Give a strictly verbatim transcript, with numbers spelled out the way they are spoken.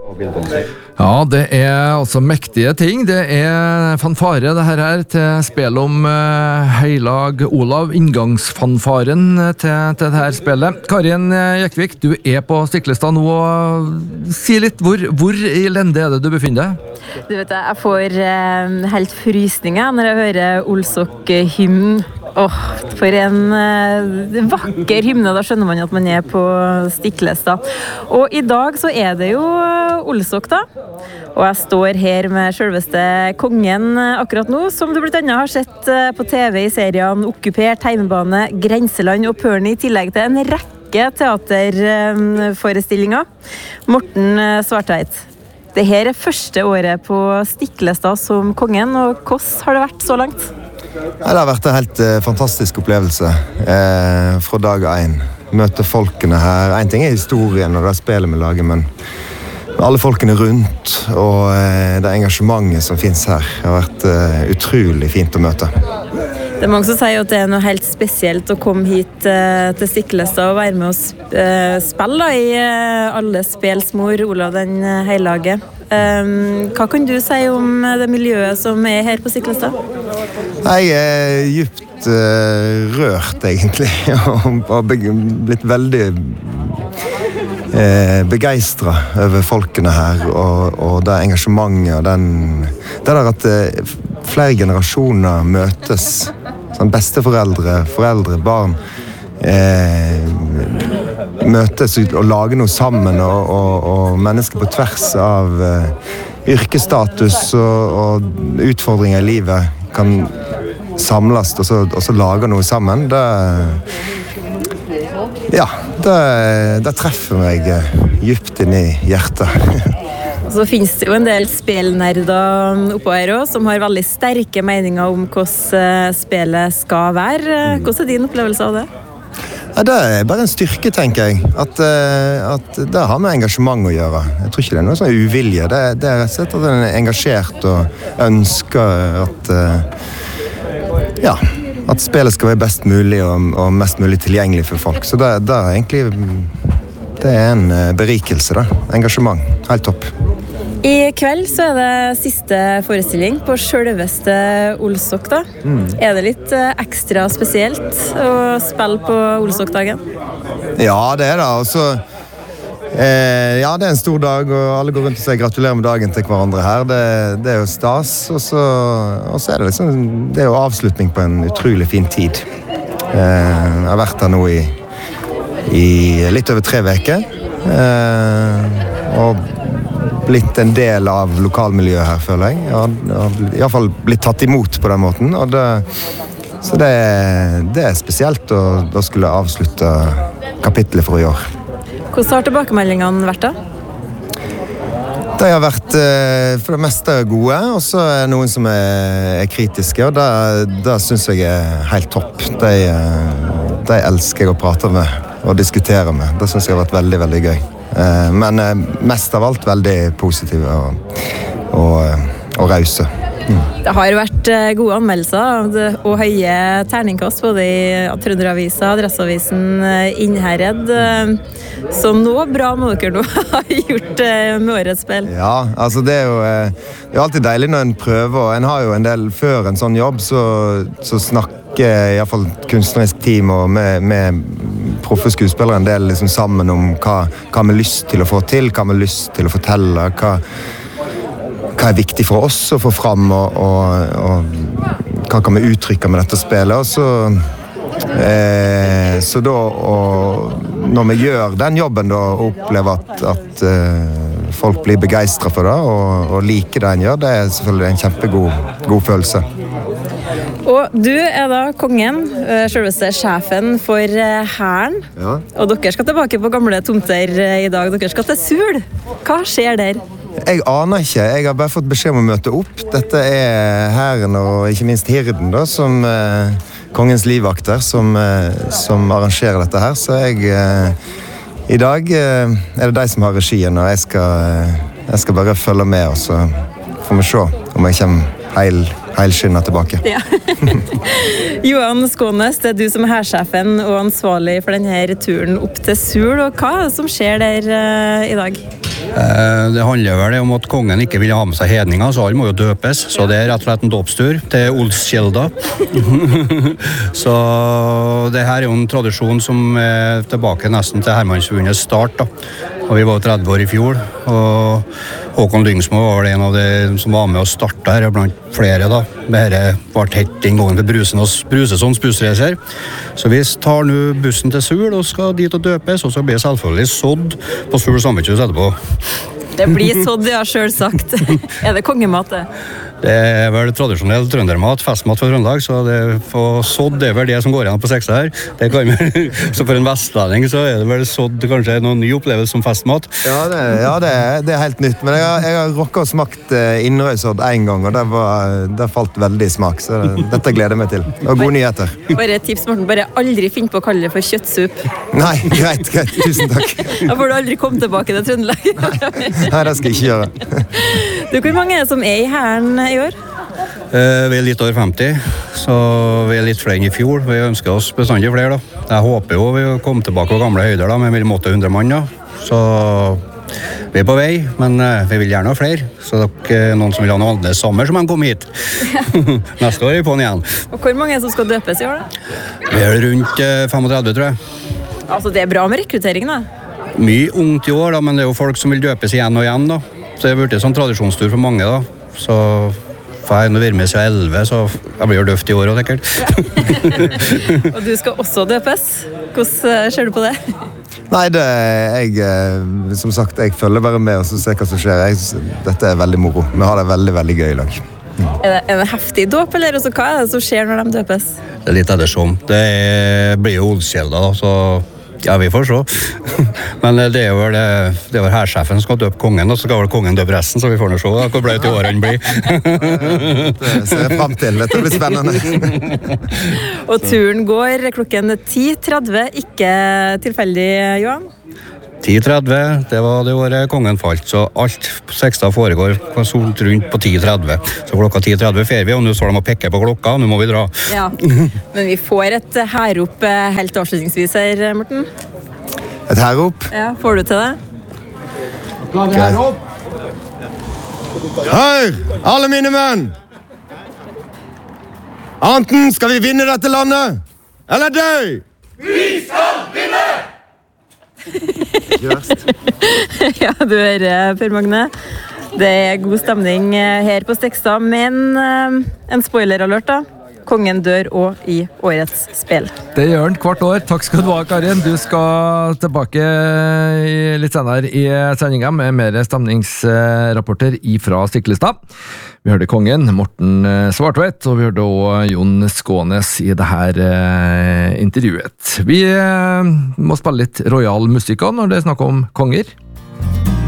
Ja, det er altså mektige ting. Det er fanfare det her her til spill om uh, Heilag Olav, inngangsfanfaren til, til det her spillet. Karin Jekvik, du er på Stiklestad nå, og si litt, hvor, hvor i lende er det du befinner deg? Du vet, jeg får uh, helt frysninger når jeg hører Olsok-hymnen. Åh, oh, for en uh, vakker hymne, da skjønner man at man er på Stiklestad. Og i dag så er det jo Olsok da, og jeg står her med selveste kongen akkurat nå, som du blant annet har sett på T V i serien Okkupert, Heimebane, Grenseland og Pørni, i tillegg til en rekke teaterforestillinger. Morten Svartveit, det her er første året på Stiklestad som kongen, og hvordan har det vært så langt? Ja, det har vært en helt eh, fantastisk opplevelse eh, fra dag én. Møte folkene her. En ting er historien og det spillet med laget, men alle folkene rundt og eh, det engasjementet som finnes her har vært eh, utrolig fint å møte. Det er mange som sier at det er noe helt spesielt å komme hit eh, til Stiklestad og være med å eh, spille i eh, alle spelsmor, Olav den Heilage. Um, hva kan du si om det miljøet som er her på Stiklestad? Jeg er djupt uh, rørt, egentlig, og har blitt veldig uh, begeistret over folkene her, og, og det engasjementet, og den, det der at uh, flere generasjoner møtes, sånn besteforeldre, foreldre, barn, uh, møtes og lager noe sammen, og, og, og mennesker på tvers av uh, yrkesstatus og, og utfordringer i livet kan samles og så, og så lage noe sammen. Det, ja, det, det treffer meg djupt inn i hjertet. Så finnes det jo en del spillnerder oppå her også, som har veldig sterke meninger om hvordan spillet skal være. Hvordan er din opplevelse av det? Ja, det er bare en styrke, tenker jeg. At, at det har med engasjement å gjøre. Jeg tror ikke det er noe sånn uvilje. Det, det er rett og slett at en er engasjert og ønsker at, ja, at spillet skal være best mulig og, og mest mulig tilgjengelig for folk. Så det, det er egentlig det er en berikelse, da. Engasjement. Helt topp. I kveld så er det siste forestilling på selveste Olsok da. Mm. Er det litt ekstra spesielt å spille på Olsok-dagen? Ja, det er det. Altså, eh, ja, det er en stor dag, og alle går rundt og sier gratulerer med dagen til hverandre her. Det, det er jo stas, og så, og så er det liksom, det er jo avslutning på en utrolig fin tid. Eh, jeg har vært her nå i, i litt over tre veker, eh, og blitt en del av lokalmiljøet her, føler jeg. Jeg har, jeg har i hvert fall blitt tatt imot på den måten. Og det, så det, det er spesielt å, å skulle avslutte kapitlet for i år. Hvordan har tilbakemeldingene vært da? De har vært for det meste gode, og så er det noen som er, er kritiske, og det, det synes jeg er helt topp. De, de elsker jeg å prate med og diskutere med. Det synes jeg har vært veldig, veldig gøy. Men mest av alt veldig positive og, og, og rause. Mm. Det har vært gode anmeldelser og høye terningkast både i Trønderavisa, Adresseavisen, Innherred. Så nå bra må dere nå ha gjort med årets spill. Ja, altså det er jo det er alltid deilig når en prøver, og en har jo en del før en sånn jobb, så, så snakker i hvert fall kunstnerisk team og med, med proffe skuespillere en del liksom sammen om hva, hva vi har lyst til å få til, hva vi har lyst til å fortelle, hva, hva er viktig for oss å få fram, og, og, og hva kan vi uttrykke med dette spillet. Og så, eh, så da, og når vi gjør den jobben da, og opplever at, at eh, folk blir begeistret for det, og, og liker det en gjør, det er selvfølgelig en kjempegod god følelse. Og du er da kongen, selveste sjefen for Hæren, ja. Og dere skal tilbake på gamle tomter i dag. Dere skal til Sul. Hva skjer der? Jeg aner ikke. Jeg har bare fått beskjed om å møte opp. Dette er Hæren og ikke minst Hirden da, som eh, kongens livvakter, som, eh, som arrangerer dette her. Så jeg, eh, i dag eh, er det de som har regien, og jeg skal, eh, jeg skal bare følge med, og så får vi se om jeg kommer heil helskinnet tilbake. Ja. Johan Skånes, det er du som er hærsjefen og ansvarlig for denne turen opp til Sul, og hva er det som skjer der uh, i dag? Eh, det handler vel om at kongen ikke ville ha med seg hedninger, så alle må jo døpes, så det er rett og slett en dåpstur til Olskjelda. Så det her er jo en tradisjon som er tilbake nesten til Hermansvundets start da. Og vi var tretti år i fjor, og Håkon Lyngsmo var en av de som var med og startet her, blant flere da. Dette var tett den gangen til Brusesons bussreiser. Så vi tar nå bussen til Sul og skal dit og døpes, og så blir det selvfølgelig sådd på Sul samvetshus etterpå. Det blir sådd, ja, selvsagt. Er det kongemat det? Det er vel tradisjonell trøndermat, festmat for Trøndelag, så det for sådd det er vel det som går igjen på seksa her. Det kan vi, så for en vestlending så er det vel sådd kanskje noen ny opplevelse som festmat. Ja, det, ja, det, er, det er helt nytt, men jeg har, jeg har rokket og smakt uh, Inderøysådd en gang, og det, var, det falt veldig i smak, så det, dette gleder jeg meg til. Og gode nyheter. Bare et tips, Morten, bare aldri finn på å kalle det for kjøttsup. Nei, greit, greit, tusen takk. Da får du aldri komme tilbake til Trøndelag. Nei, det skal jeg ikke gjøre. Du, hvor mange er det som er i hæren i år? Eh, vi er litt over femti, så vi er litt flere enn i fjor. Vi ønsker oss bestandig flere da. Jeg håper jo vi kommer tilbake på gamle høyder da, med mellom åtte hundre mann da. Så vi er på vei, men eh, vi vil gjerne ha flere. Så dere er noen som vil ha noe annet sommer, så man kommer hit. Neste år er vi på den igjen. Og hvor mange er det som skal døpes i år da? Vi er rundt eh, femogtredve, tror jeg. Altså, det er bra med rekruttering da. Mye ungt i år da, men det er jo folk som vil døpes igjen og igjen da. Så det har vært en sånn tradisjonstur for mange da. Så for jeg er med seg elleve, så jeg blir jo døft i år også, sikkert. Og du skal også døpes. Hvordan ser du på det? Nei, det, jeg, som sagt, jeg følger bare med og så ser hva som skjer. Jeg, dette er veldig moro. Vi har det veldig, veldig gøy i lag. Mm. Er det en heftig dåp, eller også, hva er det som skjer når de døpes? Det er litt ettersom. Det er, blir jo Olskjelda da, så ja, vi får se. Men det er vel, det er vel hærsjefen som skal døpe kongen, og så skal vel kongen døpe resten, så vi får nå se hvor ble det til årene blir. Det ser jeg frem til. Dette blir spennende. Og turen går klokken ti tretti, ikke tilfeldig, Johan? ti tretti, det var det året kongen falt, så alt på Sekstad foregår rundt på ti tretti. Så klokka ti tretti fer vi, og nå står de og pekker på klokka, nå må vi dra. Ja, men vi får et herop helt avslutningsvis her, Morten. Et herop? Ja, får du til det? Greit. Hør, alle mine menn! Enten skal vi vinne dette landet, eller dø! Vi skal vinne! Ja, du hører, Per Magne. Det er god stemning her på Stekstad, men en spoiler-alert da. Kongen dør også i årets spill. Det gjør han hvert år. Takk skal du ha, Karin. Du skal tilbake litt senere i sendingen med mer stemningsrapporter fra Stiklestad. Vi hørte kongen, Morten Svartvedt, og vi hørte også Jon Skånes i dette intervjuet. Vi må spille litt royal musikk når det er snakk om konger.